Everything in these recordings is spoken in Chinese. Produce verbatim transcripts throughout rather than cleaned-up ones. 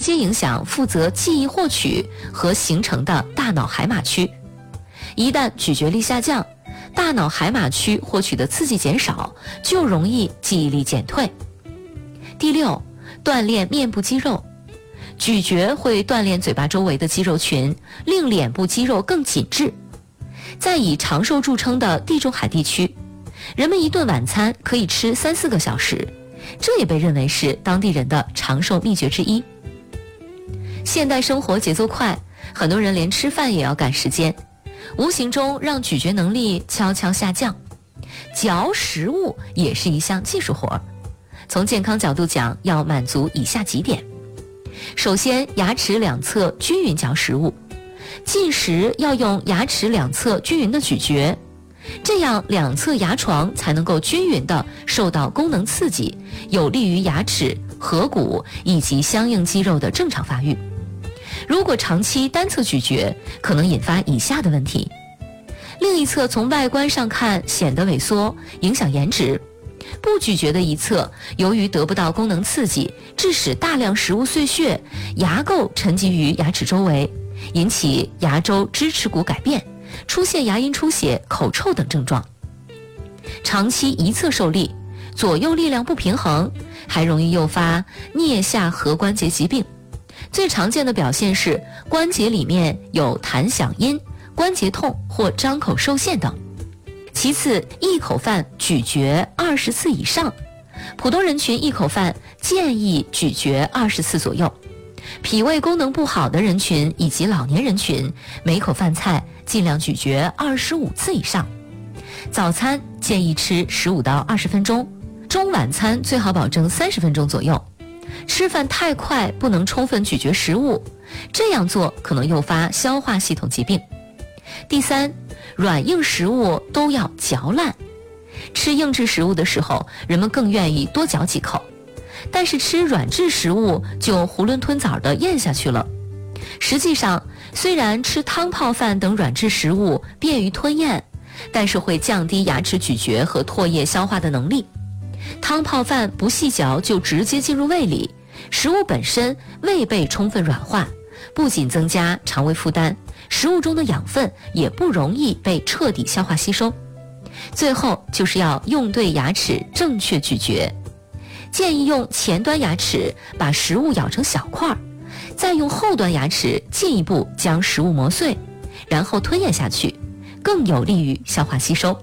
接影响负责记忆获取和形成的大脑海马区。一旦咀嚼力下降，大脑海马区获取的刺激减少，就容易记忆力减退。第六，锻炼面部肌肉。咀嚼会锻炼嘴巴周围的肌肉群，令脸部肌肉更紧致。在以长寿著称的地中海地区，人们一顿晚餐可以吃三四个小时，这也被认为是当地人的长寿秘诀之一。现代生活节奏快，很多人连吃饭也要赶时间，无形中让咀嚼能力悄悄下降。嚼食物也是一项技术活，从健康角度讲，要满足以下几点。首先，牙齿两侧均匀嚼食物，进食要用牙齿两侧均匀的咀嚼，这样两侧牙床才能够均匀地受到功能刺激，有利于牙齿、颌骨以及相应肌肉的正常发育。如果长期单侧咀嚼，可能引发以下的问题：另一侧从外观上看显得萎缩，影响颜值；不咀嚼的一侧，由于得不到功能刺激，致使大量食物碎屑、牙垢沉积于牙齿周围，引起牙周支持骨改变，出现牙龈出血、口臭等症状。长期一侧受力，左右力量不平衡，还容易诱发颞下颌关节疾病。最常见的表现是关节里面有弹响音、关节痛或张口受限等。其次，一口饭咀嚼二十次以上，普通人群一口饭建议咀嚼二十次左右。脾胃功能不好的人群以及老年人群，每口饭菜尽量咀嚼二十五次以上。早餐建议吃十五到二十分钟，中晚餐最好保证三十分钟左右。吃饭太快，不能充分咀嚼食物，这样做可能诱发消化系统疾病。第三，软硬食物都要嚼烂。吃硬质食物的时候，人们更愿意多嚼几口，但是吃软质食物就囫囵吞枣地咽下去了。实际上，虽然吃汤泡饭等软质食物便于吞咽，但是会降低牙齿咀嚼和唾液消化的能力。汤泡饭不细嚼就直接进入胃里，食物本身未被充分软化，不仅增加肠胃负担，食物中的养分也不容易被彻底消化吸收。最后就是要用对牙齿正确咀嚼，建议用前端牙齿把食物咬成小块，再用后端牙齿进一步将食物磨碎，然后吞咽下去，更有利于消化吸收。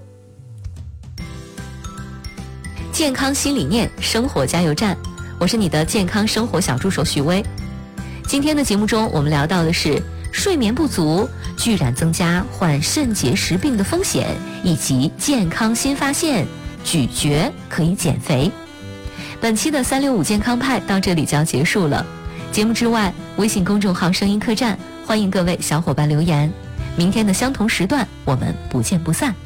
健康新理念，生活加油站，我是你的健康生活小助手许巍。今天的节目中，我们聊到的是睡眠不足居然增加患肾结石病的风险，以及健康新发现，咀嚼可以减肥。本期的三六五健康派到这里就要结束了。节目之外，微信公众号声音客栈，欢迎各位小伙伴留言。明天的相同时段，我们不见不散。